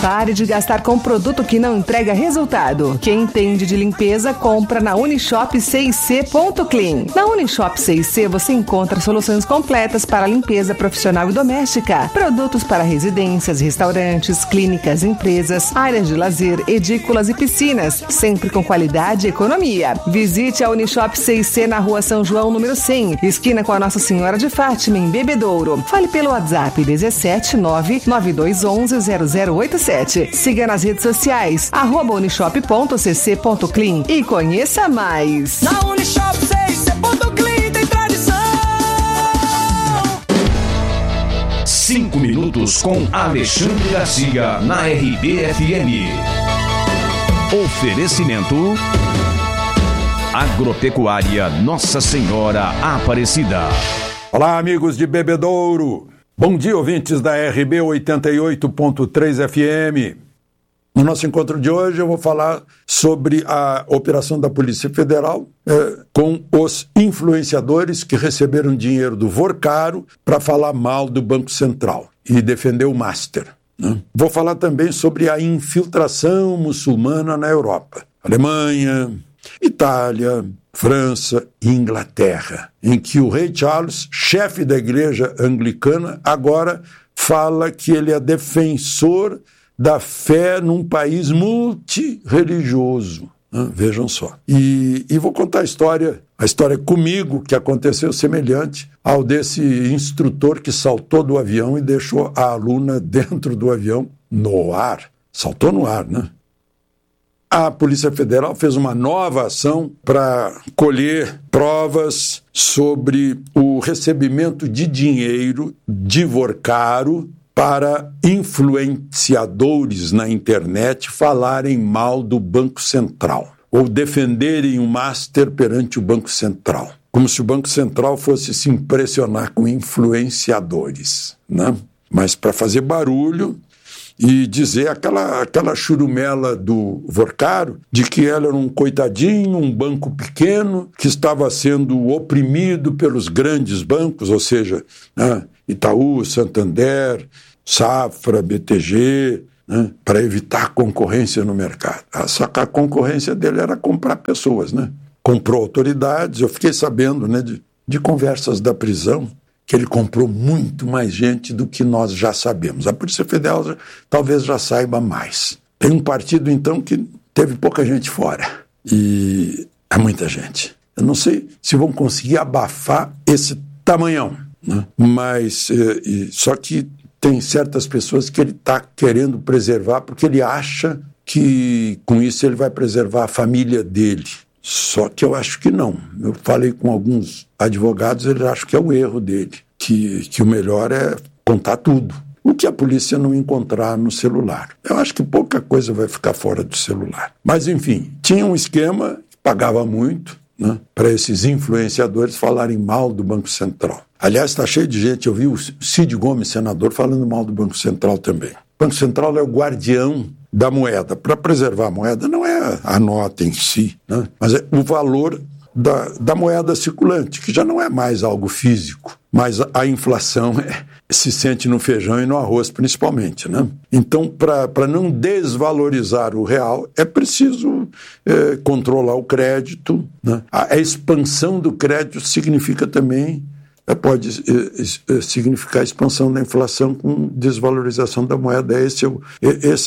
Pare de gastar com produto que não entrega resultado. Quem entende de limpeza, compra na Unishop6c.clean. Na Unishop6c você encontra soluções completas para limpeza profissional e doméstica. Produtos para residências, restaurantes, clínicas, empresas, áreas de lazer, edículas e piscinas, sempre com qualidade e economia. Visite a Unishop6c na Rua São João, número 100, esquina com a Nossa Senhora de Fátima, em Bebedouro. Fale pelo WhatsApp 17992110087. Siga nas redes sociais, @unishop.cc.clean e conheça mais. Na Unishop6c.clean tem tradição. 5 minutos com Alexandre Garcia na RBFM. Oferecimento Agropecuária Nossa Senhora Aparecida. Olá, amigos de Bebedouro. Bom dia, ouvintes da RB 88.3 FM. No nosso encontro de hoje eu vou falar sobre a operação da Polícia Federal com os influenciadores que receberam dinheiro do Vorcaro para falar mal do Banco Central e defender o Master. Vou falar também sobre a infiltração muçulmana na Europa. Alemanha, Itália, França e Inglaterra, em que o rei Charles, chefe da igreja anglicana, agora fala que ele é defensor da fé num país multirreligioso. Vejam só. E vou contar a história comigo, que aconteceu semelhante ao desse instrutor que saltou do avião e deixou a aluna dentro do avião no ar. Saltou no ar, né? A Polícia Federal fez uma nova ação para colher provas sobre o recebimento de dinheiro de Vorcaro para influenciadores na internet falarem mal do Banco Central ou defenderem o Master perante o Banco Central, como se o Banco Central fosse se impressionar com influenciadores, né? Mas para fazer barulho e dizer aquela churumela do Vorcaro de que ela era um coitadinho, um banco pequeno que estava sendo oprimido pelos grandes bancos, ou seja, né, Itaú, Santander, Safra, BTG, né, para evitar concorrência no mercado. Só que a concorrência dele era comprar pessoas, né? Comprou autoridades. Eu fiquei sabendo, né, de conversas da prisão que ele comprou muito mais gente do que nós já sabemos. A Polícia Federal talvez já saiba mais. Tem um partido, então, que teve pouca gente fora. E é muita gente. Eu não sei se vão conseguir abafar esse tamanhão, né? Mas, só que tem certas pessoas que ele está querendo preservar porque ele acha que, com isso, ele vai preservar a família dele. Só que eu acho que não. Eu falei com alguns advogados, eles acham que é o erro dele, que o melhor é contar tudo. O que a polícia não encontrar no celular. Eu acho que pouca coisa vai ficar fora do celular. Mas, enfim, tinha um esquema que pagava muito, né, para esses influenciadores falarem mal do Banco Central. Aliás, está cheio de gente. Eu vi o Cid Gomes, senador, falando mal do Banco Central também. O Banco Central é o guardião da moeda. Para preservar a moeda não é a nota em si, né? Mas é o valor da moeda circulante, que já não é mais algo físico, mas a inflação se sente no feijão e no arroz principalmente, né? Então, para não desvalorizar o real, é preciso controlar o crédito, né? A expansão do crédito significa também pode significar expansão da inflação com desvalorização da moeda. Esse